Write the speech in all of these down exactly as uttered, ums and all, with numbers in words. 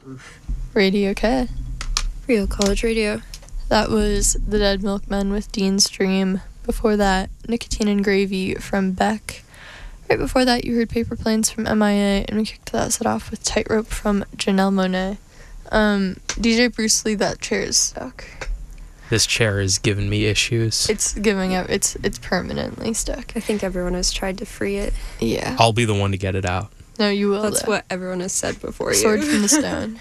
Radio K. Real College Radio. That was The Dead Milkmen with Dean's Dream. Before that, Nicotine and Gravy from Beck. Right before that, you heard Paper Planes from M I A, and we kicked that set off with Tightrope from Janelle Monáe. Um, D J Bruce Lee, that chair is stuck. This chair is giving me issues. It's giving up. It's it's permanently stuck. I think everyone has tried to free it. Yeah. I'll be the one to get it out. No, you will. That's though. what everyone has said before you. Sword from the Stone.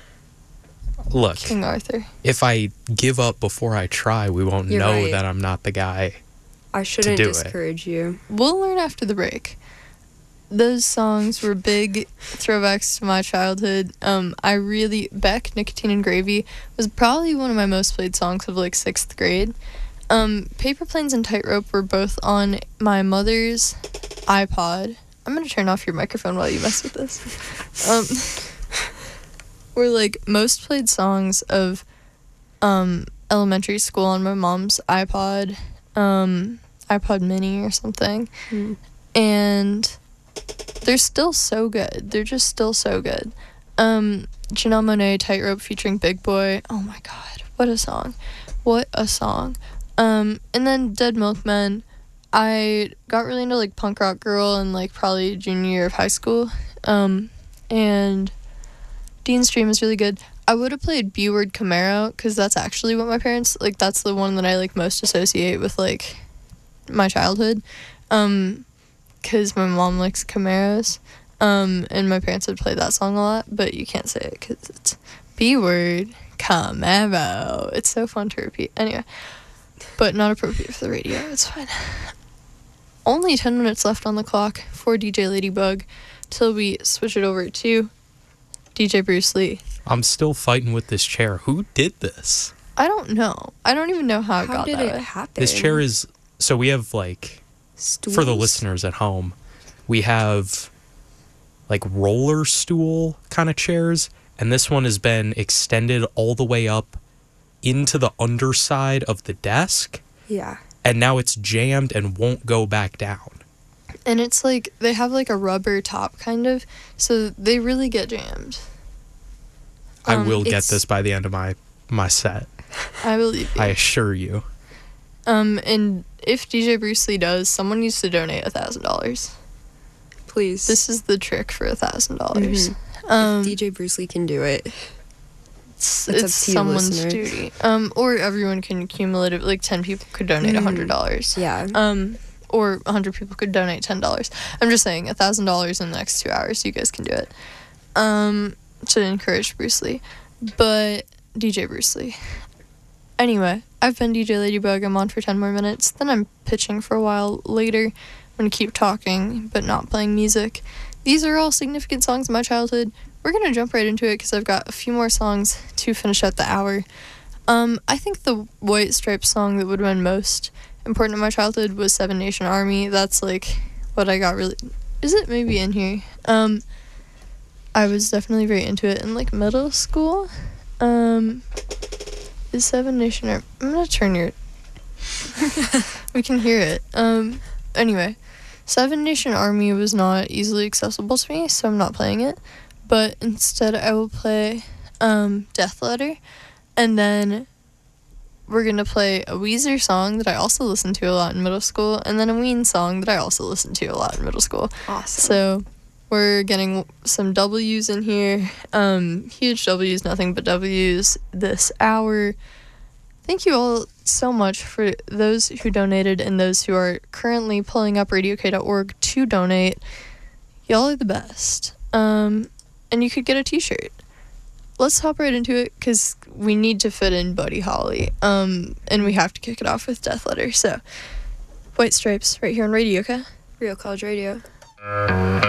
Look, King Arthur. if I give up before I try, we won't You're know right. that I'm not the guy. I shouldn't do it. discourage you. We'll learn after the break. Those songs were big throwbacks to my childhood. Um, I really Beck, Nicotine and Gravy was probably one of my most played songs of like sixth grade. Um, Paper Planes and Tightrope were both on my mother's iPod. I'm gonna turn off your microphone while you mess with this. Um, were like most played songs of um elementary school on my mom's iPod, um, iPod Mini or something, Mm. and they're still so good. They're just still so good. Um, Janelle Monáe, Tightrope featuring Big Boy. Oh my god, what a song. What a song. Um, and then Dead Milkmen. I got really into like punk rock girl in like probably junior year of high school. Um, and Dean's Dream is really good. I would have played B-Word Camaro because that's actually what my parents, like that's the one that I like most associate with like my childhood. Um, because my mom likes Camaros, um, and my parents would play that song a lot, but you can't say it because it's B-Word Camaro. It's so fun to repeat. Anyway, but not appropriate for the radio. It's fine. Only ten minutes left on the clock for D J Ladybug till we switch it over to D J Bruce Lee. I'm still fighting with this chair. Who did this? I don't know. I don't even know how it How got did that it way. happen? This chair is... So we have, like... Stools? For the listeners at home, we have, like, roller stool kind of chairs. And this one has been extended all the way up into the underside of the desk. Yeah. And now it's jammed and won't go back down. And it's like, they have like a rubber top kind of, so they really get jammed. I Um, will get it's- this by the end of my, my set. I believe you. I assure you. Um, and if D J Bruce Lee does, someone needs to donate a thousand dollars. Please. This is the trick for a thousand dollars. Mhm. Um, If D J Bruce Lee can do it. it's, it's up it's to you, someone's listener. duty. Um, or everyone can accumulate, like ten people could donate a Mhm. hundred dollars. Yeah. Um, or a hundred people could donate ten dollars. I'm just saying, a thousand dollars in the next two hours, you guys can do it. Um, to encourage Bruce Lee, but D J Bruce Lee. Anyway, I've been D J Ladybug. I'm on for ten more minutes. Then I'm pitching for a while later. I'm gonna keep talking, but not playing music. These are all significant songs of my childhood. We're gonna jump right into it because I've got a few more songs to finish out the hour. Um, I think the White Stripes song that would have been most important in my childhood was Seven Nation Army. That's like what I got really... Is it maybe in here? Um, I was definitely very into it in like middle school. Um, is Seven Nation Army... I'm gonna turn your... we can hear it. Um, anyway, Seven Nation Army was not easily accessible to me, so I'm not playing it. But instead I will play um, Death Letter, and then we're gonna play a Weezer song that I also listened to a lot in middle school, and then a Ween song that I also listened to a lot in middle school. Awesome. So we're getting some W's in here. Um, huge W's, nothing but W's this hour. Thank you all so much for those who donated and those who are currently pulling up radio k dot org to donate. Y'all are the best. Um, and you could get a t-shirt. Let's hop right into it because we need to fit in Buddy Holly. Um, and we have to kick it off with Death Letter. So, White Stripes right here on Radio, okay? Real College Radio.